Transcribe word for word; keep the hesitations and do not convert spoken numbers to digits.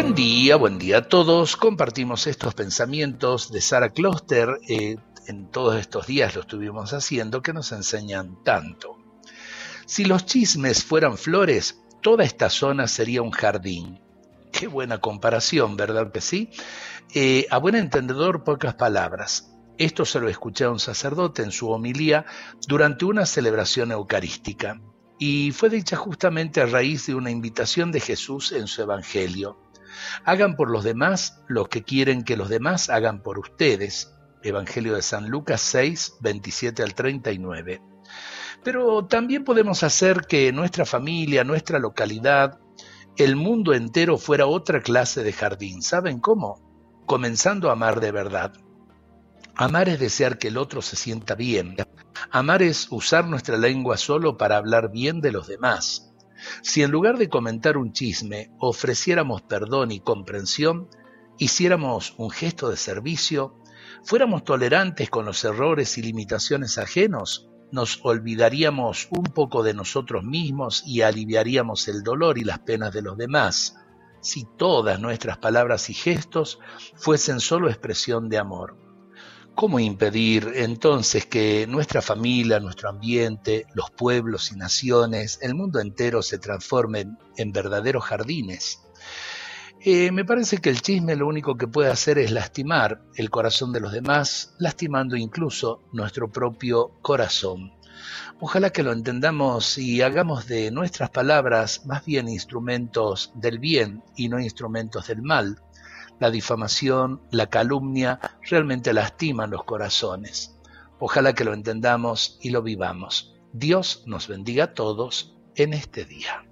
Buen día, buen día a todos. Compartimos estos pensamientos de Sarah Kloster. Eh, en todos estos días lo estuvimos haciendo, que nos enseñan tanto. Si los chismes fueran flores, toda esta zona sería un jardín. Qué buena comparación, ¿verdad que sí? Eh, a buen entendedor, pocas palabras. Esto se lo escuché a un sacerdote en su homilía durante una celebración eucarística, y fue dicha justamente a raíz de una invitación de Jesús en su evangelio. Hagan por los demás lo que quieren que los demás hagan por ustedes. Evangelio de San Lucas seis, veintisiete al treinta y nueve. Pero también podemos hacer que nuestra familia, nuestra localidad, el mundo entero fuera otra clase de jardín. ¿Saben cómo? Comenzando a amar de verdad. Amar es desear que el otro se sienta bien. Amar es usar nuestra lengua solo para hablar bien de los demás. Si en lugar de comentar un chisme ofreciéramos perdón y comprensión, hiciéramos un gesto de servicio, fuéramos tolerantes con los errores y limitaciones ajenos, nos olvidaríamos un poco de nosotros mismos y aliviaríamos el dolor y las penas de los demás, si todas nuestras palabras y gestos fuesen solo expresión de amor. ¿Cómo impedir entonces que nuestra familia, nuestro ambiente, los pueblos y naciones, el mundo entero se transformen en verdaderos jardines? Eh, me parece que el chisme lo único que puede hacer es lastimar el corazón de los demás, lastimando incluso nuestro propio corazón. Ojalá que lo entendamos y hagamos de nuestras palabras más bien instrumentos del bien y no instrumentos del mal. La difamación, la calumnia realmente lastiman los corazones. Ojalá que lo entendamos y lo vivamos. Dios nos bendiga a todos en este día.